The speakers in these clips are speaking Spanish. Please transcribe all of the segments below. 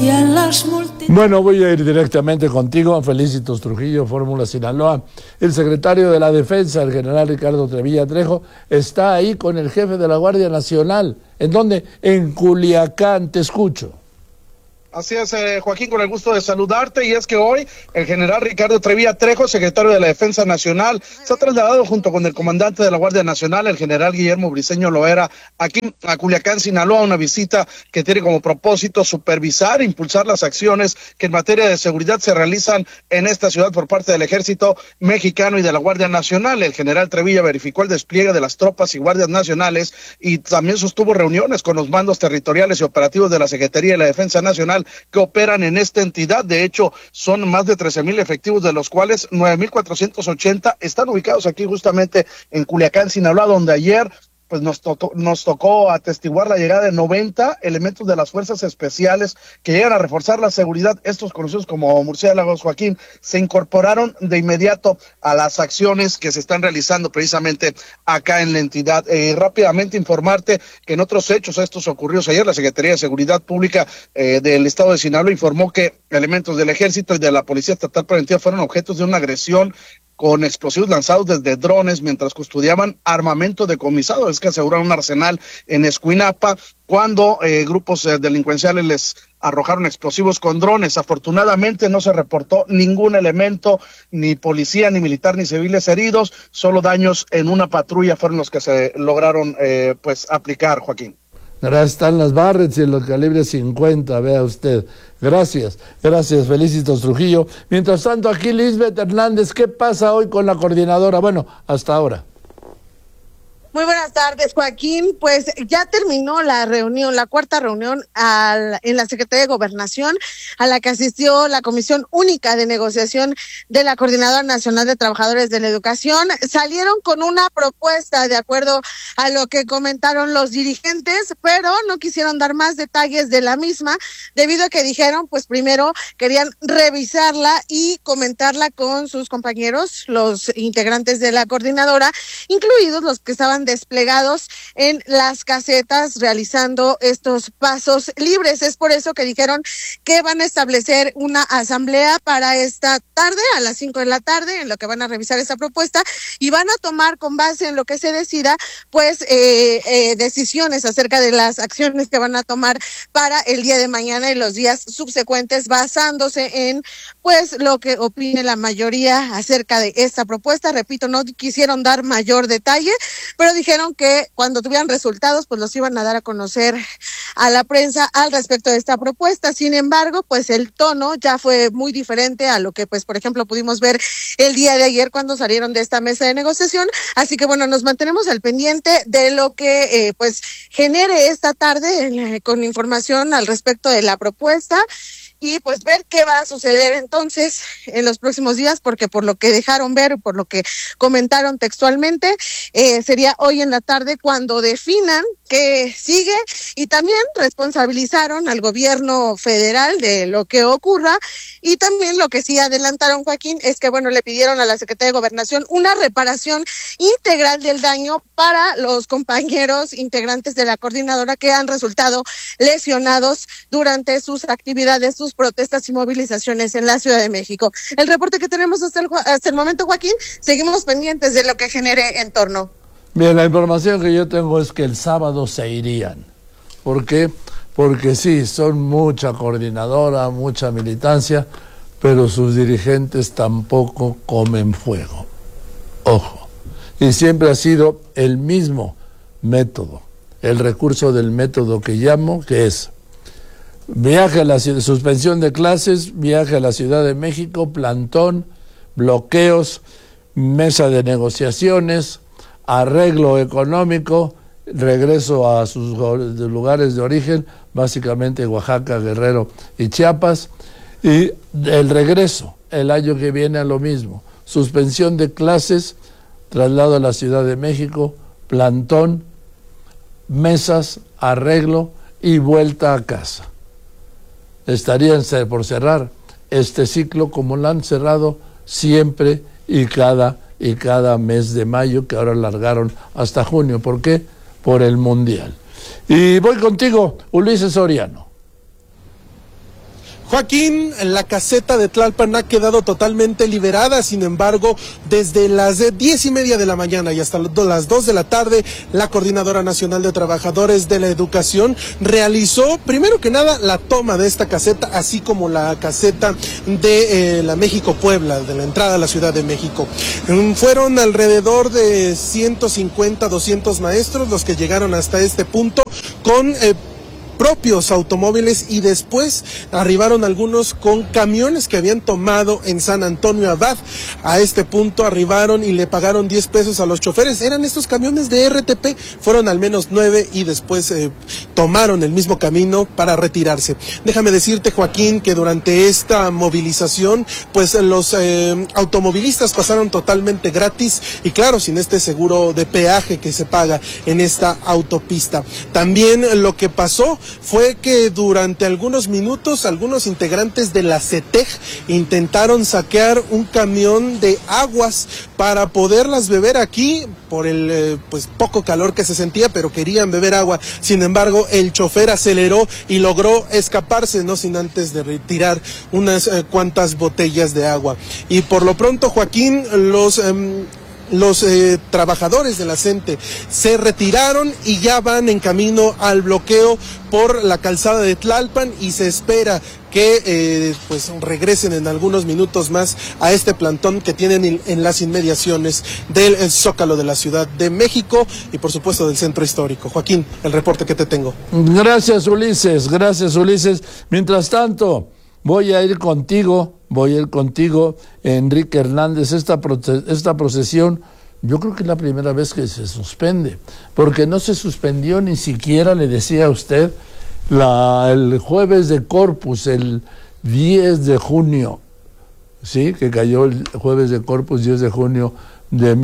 Bueno, voy a ir directamente contigo. Felicitos Trujillo, Fórmula Sinaloa. El secretario de la Defensa, el general Ricardo Trevilla Trejo, está ahí con el jefe de la Guardia Nacional. ¿En dónde? En Culiacán. Te escucho. Así es, Joaquín, con el gusto de saludarte, y es que hoy el general Ricardo Trevilla Trejo, secretario de la Defensa Nacional, se ha trasladado junto con el comandante de la Guardia Nacional, el general Guillermo Briceño Loera, aquí a Culiacán, Sinaloa, una visita que tiene como propósito supervisar e impulsar las acciones que en materia de seguridad se realizan en esta ciudad por parte del Ejército Mexicano y de la Guardia Nacional. El general Trevilla verificó el despliegue de las tropas y guardias nacionales y también sostuvo reuniones con los mandos territoriales y operativos de la Secretaría de la Defensa Nacional que operan en esta entidad. De hecho, son más de 13,000 efectivos, de los cuales 9,480 están ubicados aquí justamente en Culiacán, Sinaloa, donde ayer pues nos tocó atestiguar la llegada de 90 elementos de las fuerzas especiales que llegan a reforzar la seguridad. Estos conocidos como murciélagos, Joaquín, se incorporaron de inmediato a las acciones que se están realizando precisamente acá en la entidad. Rápidamente informarte que en otros hechos, estos ocurridos ayer, la Secretaría de Seguridad Pública del Estado de Sinaloa informó que elementos del Ejército y de la Policía Estatal Preventiva fueron objetos de una agresión con explosivos lanzados desde drones mientras custodiaban armamento decomisado. Es que aseguraron un arsenal en Escuinapa cuando grupos delincuenciales les arrojaron explosivos con drones. Afortunadamente no se reportó ningún elemento, ni policía, ni militar, ni civiles heridos, solo daños en una patrulla fueron los que se lograron pues aplicar, Joaquín. Están las Barretts y en los calibres 50, vea usted. Gracias, Felicitos Trujillo. Mientras tanto, aquí Lisbeth Hernández, ¿qué pasa hoy con la coordinadora? Bueno, hasta ahora. Muy buenas tardes, Joaquín. Pues ya terminó la reunión, la cuarta reunión en la Secretaría de Gobernación, a la que asistió la Comisión Única de Negociación de la Coordinadora Nacional de Trabajadores de la Educación. Salieron con una propuesta de acuerdo a lo que comentaron los dirigentes, pero no quisieron dar más detalles de la misma, debido a que dijeron, pues primero querían revisarla y comentarla con sus compañeros, los integrantes de la coordinadora, incluidos los que estaban desplegados en las casetas realizando estos pasos libres. Es por eso que dijeron que van a establecer una asamblea para esta tarde, a las 5 de la tarde, en lo que van a revisar esta propuesta y van a tomar con base en lo que se decida, pues decisiones acerca de las acciones que van a tomar para el día de mañana y los días subsecuentes, basándose en pues lo que opine la mayoría acerca de esta propuesta. Repito, no quisieron dar mayor detalle, pero dijeron que cuando tuvieran resultados, pues los iban a dar a conocer a la prensa al respecto de esta propuesta. Sin embargo, pues el tono ya fue muy diferente a lo que, pues, por ejemplo, pudimos ver el día de ayer cuando salieron de esta mesa de negociación. Así que, bueno, nos mantenemos al pendiente de lo que, pues, genere esta tarde con información al respecto de la propuesta. Y pues ver qué va a suceder entonces en los próximos días, porque por lo que dejaron ver, por lo que comentaron textualmente, sería hoy en la tarde cuando definan qué sigue, y también responsabilizaron al gobierno federal de lo que ocurra. Y también lo que sí adelantaron, Joaquín, es que bueno, le pidieron a la Secretaría de Gobernación una reparación integral del daño para los compañeros integrantes de la coordinadora que han resultado lesionados durante sus actividades, sus protestas y movilizaciones en la Ciudad de México. El reporte que tenemos hasta el momento, Joaquín, seguimos pendientes de lo que genere en torno. Bien, la información que yo tengo es que el sábado se irían. ¿Por qué? Porque sí, son mucha coordinadora, mucha militancia, pero sus dirigentes tampoco comen fuego. Ojo. Y siempre ha sido el mismo método, el recurso del método que llamo, que es viaje a la ciudad, suspensión de clases, viaje a la Ciudad de México, plantón, bloqueos, mesa de negociaciones, arreglo económico, regreso a sus lugares de origen, básicamente Oaxaca, Guerrero y Chiapas, y el regreso, el año que viene a lo mismo, suspensión de clases, traslado a la Ciudad de México, plantón, mesas, arreglo y vuelta a casa. Estarían por cerrar este ciclo como lo han cerrado siempre y cada mes de mayo, que ahora alargaron hasta junio. ¿Por qué? Por el Mundial. Y voy contigo, Ulises Soriano. Joaquín, la caseta de Tlalpan ha quedado totalmente liberada, sin embargo, desde las 10:30 de la mañana y hasta las 2 de la tarde, la Coordinadora Nacional de Trabajadores de la Educación realizó, primero que nada, la toma de esta caseta, así como la caseta de la México-Puebla, de la entrada a la Ciudad de México. Fueron alrededor de 150, 200 maestros los que llegaron hasta este punto con propios automóviles y después arribaron algunos con camiones que habían tomado en San Antonio Abad. A este punto arribaron y le pagaron 10 pesos a los choferes. Eran estos camiones de RTP, fueron al menos 9 y después tomaron el mismo camino para retirarse. Déjame decirte, Joaquín, que durante esta movilización, pues los automovilistas pasaron totalmente gratis y claro, sin este seguro de peaje que se paga en esta autopista. También lo que pasó fue que durante algunos minutos algunos integrantes de la CETEG intentaron saquear un camión de aguas para poderlas beber aquí por el pues poco calor que se sentía, pero querían beber agua. Sin embargo, el chofer aceleró y logró escaparse, no sin antes de retirar unas cuantas botellas de agua. Y por lo pronto, Joaquín, los trabajadores de la CENTE se retiraron y ya van en camino al bloqueo por la calzada de Tlalpan y se espera que pues regresen en algunos minutos más a este plantón que tienen en las inmediaciones del Zócalo de la Ciudad de México y por supuesto del Centro Histórico. Joaquín, el reporte que te tengo. Gracias, Ulises. Mientras tanto, voy a ir contigo, Enrique Hernández. Esta procesión, yo creo que es la primera vez que se suspende, porque no se suspendió ni siquiera, le decía a usted, el jueves de Corpus, el 10 de junio, ¿sí? Que cayó el jueves de Corpus, 10 de junio de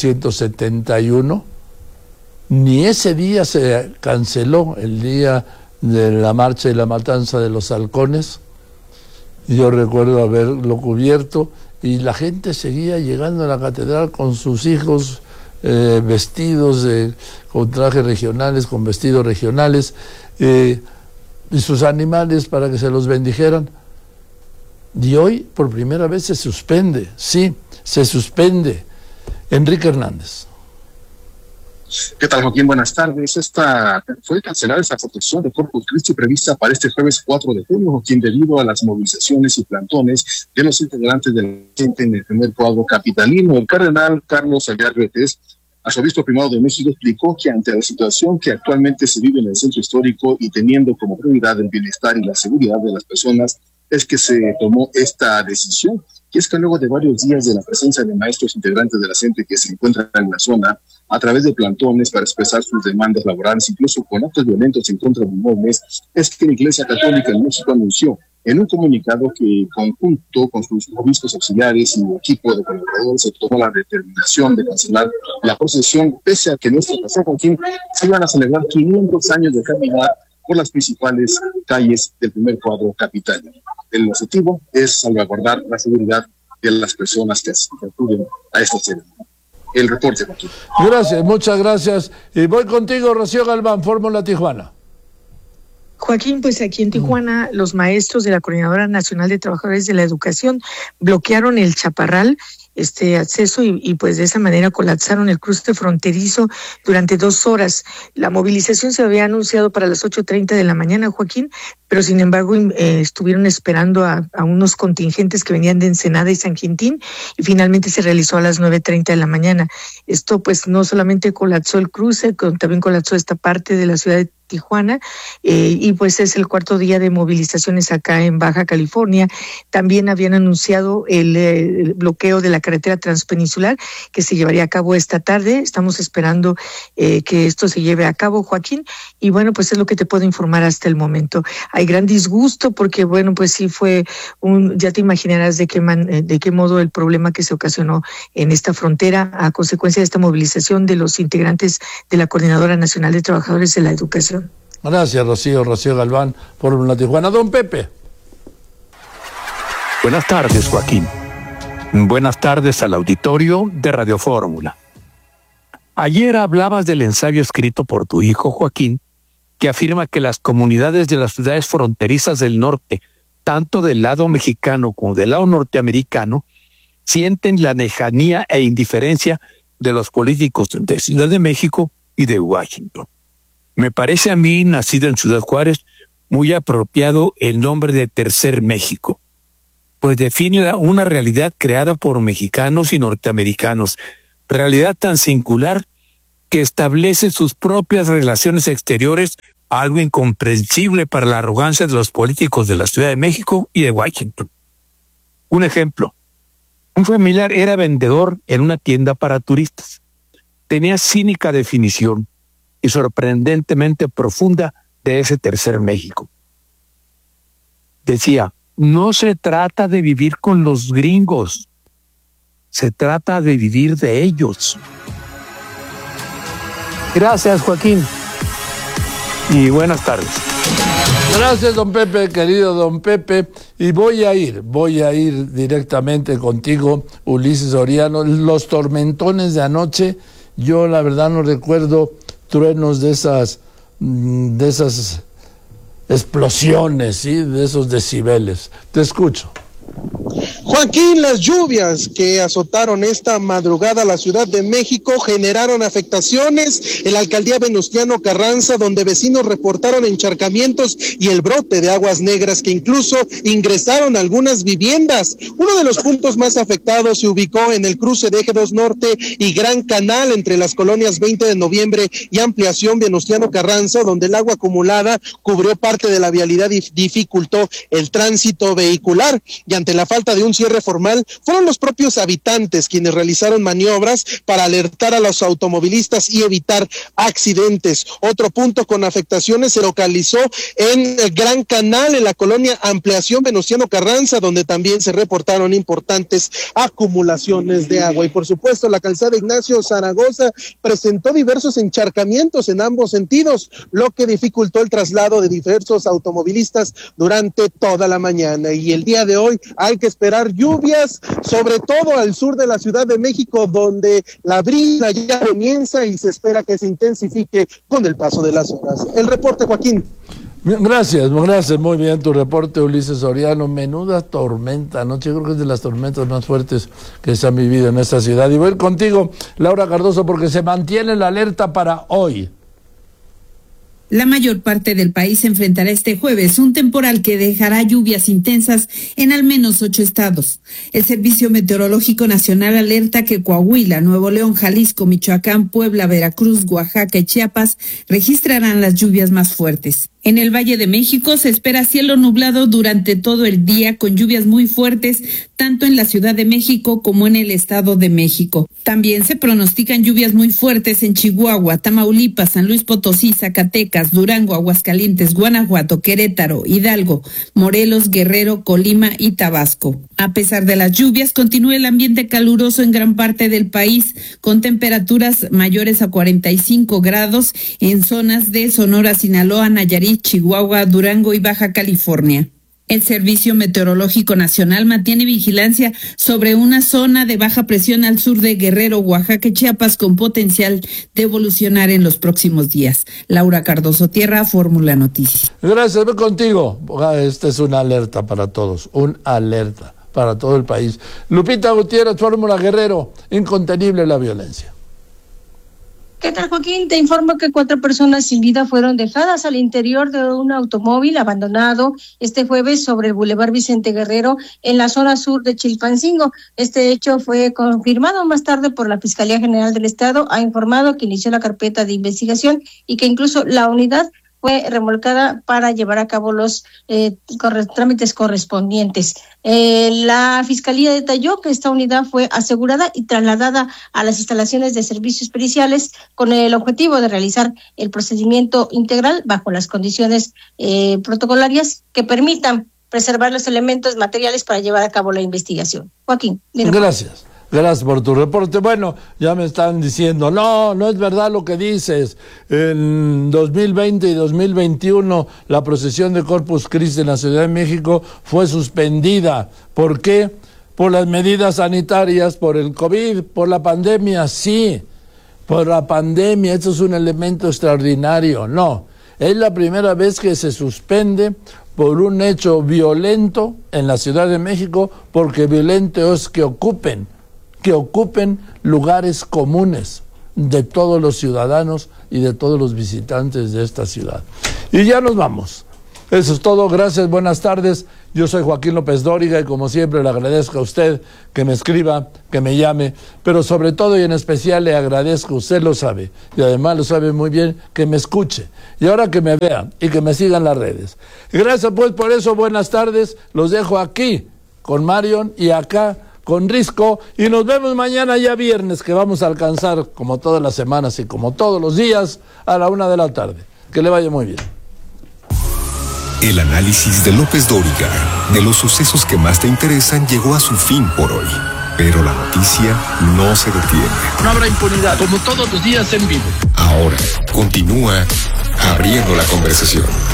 1971. Ni ese día se canceló, el día de la marcha y la matanza de los halcones. Yo recuerdo haberlo cubierto y la gente seguía llegando a la catedral con sus hijos vestidos con trajes regionales, con vestidos regionales y sus animales para que se los bendijeran. Y hoy por primera vez se suspende, Enrique Hernández. ¿Qué tal, Joaquín? Buenas tardes. Fue cancelada esta protección de Corpus Christi prevista para este jueves 4 de junio, Joaquín, debido a las movilizaciones y plantones de los integrantes de la gente en el primer cuadro capitalino. El cardenal Carlos Aguiar Retes, arzobispo primado de México, explicó que ante la situación que actualmente se vive en el centro histórico y teniendo como prioridad el bienestar y la seguridad de las personas, es que se tomó esta decisión. Y es que luego de varios días de la presencia de maestros integrantes de la CENTE que se encuentran en la zona, a través de plantones para expresar sus demandas laborales, incluso con actos violentos en contra de inmuebles, es que la Iglesia Católica en México anunció en un comunicado que, conjunto con sus obispos auxiliares y equipo de colaboradores, se tomó la determinación de cancelar la procesión, pese a que en esta ocasión, Joaquín, se iban a celebrar 500 años de caminar por las principales calles del primer cuadro capital. El objetivo es salvaguardar la seguridad de las personas que acuden a esta ceremonia. El reporte, Joaquín. Gracias, muchas gracias. Y voy contigo, Rocío Galván, Fórmula Tijuana. Joaquín, pues aquí en Tijuana, los maestros de la Coordinadora Nacional de Trabajadores de la Educación bloquearon el Chaparral, acceso y pues de esa manera colapsaron el cruce fronterizo durante 2 horas. La movilización se había anunciado para las 8:30 de la mañana, Joaquín, pero sin embargo estuvieron esperando a unos contingentes que venían de Ensenada y San Quintín y finalmente se realizó a las 9:30 de la mañana. Esto pues no solamente colapsó el cruce, también colapsó esta parte de la ciudad de Tijuana, y pues es el 4º día de movilizaciones acá en Baja California. También habían anunciado el bloqueo de la carretera transpeninsular que se llevaría a cabo esta tarde. Estamos esperando que esto se lleve a cabo, Joaquín, y bueno, pues es lo que te puedo informar hasta el momento. Hay gran disgusto porque bueno, pues sí fue ya te imaginarás de qué modo el problema que se ocasionó en esta frontera a consecuencia de esta movilización de los integrantes de la Coordinadora Nacional de Trabajadores de la Educación. Gracias, Rocío Galván, por una Tijuana. Don Pepe. Buenas tardes, Joaquín. Buenas tardes al auditorio de Radio Fórmula. Ayer hablabas del ensayo escrito por tu hijo, Joaquín, que afirma que las comunidades de las ciudades fronterizas del norte tanto del lado mexicano como del lado norteamericano, sienten la lejanía e indiferencia de los políticos de Ciudad de México y de Washington. Me parece a mí, nacido en Ciudad Juárez, muy apropiado el nombre de Tercer México, pues define una realidad creada por mexicanos y norteamericanos, realidad tan singular que establece sus propias relaciones exteriores, algo incomprensible para la arrogancia de los políticos de la Ciudad de México y de Washington. Un ejemplo, un familiar era vendedor en una tienda para turistas. Tenía cínica definición y sorprendentemente profunda de ese Tercer México. Decía, no se trata de vivir con los gringos, se trata de vivir de ellos. Gracias, Joaquín. Y buenas tardes. Gracias, don Pepe, querido don Pepe. Y voy a ir directamente contigo, Ulises Soriano. Los tormentones de anoche, yo la verdad no recuerdo truenos de esas explosiones, ¿sí? De esos decibeles. Te escucho. Joaquín, las lluvias que azotaron esta madrugada la Ciudad de México generaron afectaciones en la alcaldía Venustiano Carranza, donde vecinos reportaron encharcamientos y el brote de aguas negras que incluso ingresaron a algunas viviendas. Uno de los puntos más afectados se ubicó en el cruce de Eje 2 Norte y Gran Canal entre las colonias 20 de Noviembre y Ampliación Venustiano Carranza, donde el agua acumulada cubrió parte de la vialidad y dificultó el tránsito vehicular. Y ante la falta de un cierre formal, fueron los propios habitantes quienes realizaron maniobras para alertar a los automovilistas y evitar accidentes. Otro punto con afectaciones se localizó en el Gran Canal, en la colonia Ampliación Venustiano Carranza, donde también se reportaron importantes acumulaciones de agua. Y por supuesto, la calzada Ignacio Zaragoza presentó diversos encharcamientos en ambos sentidos, lo que dificultó el traslado de diversos automovilistas durante toda la mañana. Y el día de hoy hay que esperar lluvias, sobre todo al sur de la Ciudad de México, donde la brisa ya comienza y se espera que se intensifique con el paso de las horas. El reporte, Joaquín. Gracias, muy bien tu reporte, Ulises Soriano. Menuda tormenta anoche, yo creo que es de las tormentas más fuertes que se han vivido en esta ciudad. Y voy a ir contigo, Laura Cardoso, porque se mantiene la alerta para hoy. La mayor parte del país enfrentará este jueves un temporal que dejará lluvias intensas en al menos 8 estados. El Servicio Meteorológico Nacional alerta que Coahuila, Nuevo León, Jalisco, Michoacán, Puebla, Veracruz, Oaxaca y Chiapas registrarán las lluvias más fuertes. En el Valle de México se espera cielo nublado durante todo el día con lluvias muy fuertes, tanto en la Ciudad de México como en el Estado de México. También se pronostican lluvias muy fuertes en Chihuahua, Tamaulipas, San Luis Potosí, Zacatecas, Durango, Aguascalientes, Guanajuato, Querétaro, Hidalgo, Morelos, Guerrero, Colima y Tabasco. A pesar de las lluvias, continúa el ambiente caluroso en gran parte del país, con temperaturas mayores a 45 grados en zonas de Sonora, Sinaloa, Nayarit, Chihuahua, Durango y Baja California. El Servicio Meteorológico Nacional mantiene vigilancia sobre una zona de baja presión al sur de Guerrero, Oaxaca y Chiapas con potencial de evolucionar en los próximos días. Laura Cardoso Tierra, Fórmula Noticias. Gracias, voy contigo. Esta es una alerta para todos, una alerta para todo el país. Lupita Gutiérrez, Fórmula Guerrero, incontenible la violencia. ¿Qué tal, Joaquín? Te informo que 4 personas sin vida fueron dejadas al interior de un automóvil abandonado este jueves sobre el Boulevard Vicente Guerrero en la zona sur de Chilpancingo. Este hecho fue confirmado más tarde por la Fiscalía General del Estado. Ha informado que inició la carpeta de investigación y que incluso la unidad fue remolcada para llevar a cabo los trámites correspondientes. La Fiscalía detalló que esta unidad fue asegurada y trasladada a las instalaciones de servicios periciales con el objetivo de realizar el procedimiento integral bajo las condiciones protocolarias que permitan preservar los elementos materiales para llevar a cabo la investigación. Joaquín. Gracias. Gracias por tu reporte. Bueno, ya me están diciendo, no es verdad lo que dices. En 2020 y 2021 la procesión de Corpus Christi en la Ciudad de México fue suspendida. ¿Por qué? Por las medidas sanitarias, por el COVID, por la pandemia, sí. Por la pandemia, esto es un elemento extraordinario. No, es la primera vez que se suspende por un hecho violento en la Ciudad de México, porque violento es que ocupen lugares comunes de todos los ciudadanos y de todos los visitantes de esta ciudad. Y ya nos vamos. Eso es todo. Gracias, buenas tardes. Yo soy Joaquín López Dóriga y como siempre le agradezco a usted que me escriba, que me llame, pero sobre todo y en especial le agradezco, usted lo sabe, y además lo sabe muy bien, que me escuche. Y ahora que me vea y que me siga en las redes. Gracias pues por eso, buenas tardes. Los dejo aquí con Marion y acá con Risco y nos vemos mañana ya viernes, que vamos a alcanzar como todas las semanas y como todos los días a la 1 de la tarde. Que le vaya muy bien. El análisis de López Dóriga de los sucesos que más te interesan llegó a su fin por hoy. Pero la noticia no se detiene. No habrá impunidad, como todos los días en vivo. Ahora continúa abriendo la conversación.